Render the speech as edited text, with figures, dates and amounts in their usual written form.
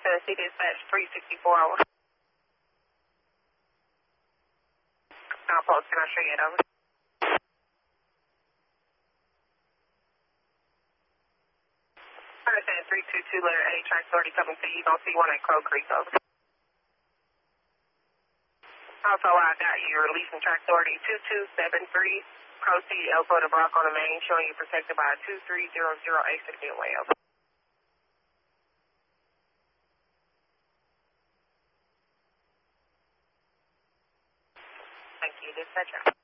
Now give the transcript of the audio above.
Tennessee Dispatch 364 over. Outpost, can I show you it over? Understand 322 letter A, track 30 coming to you. Don't see one at Crow Creek over. Also, I got you releasing track 30 2273. Proceed Elko to Brock on the main, showing you protected by a 2300 exit midway over. Thank you, dispatcher.